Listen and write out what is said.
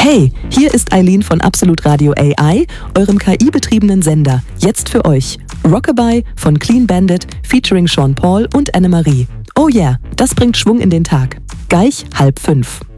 Hey, hier ist Eileen von Absolut Radio AI, eurem KI-betriebenen Sender. Jetzt für euch. Rockabye von Clean Bandit featuring Sean Paul und Annemarie. Oh yeah, das bringt Schwung in den Tag. Gleich 4:30.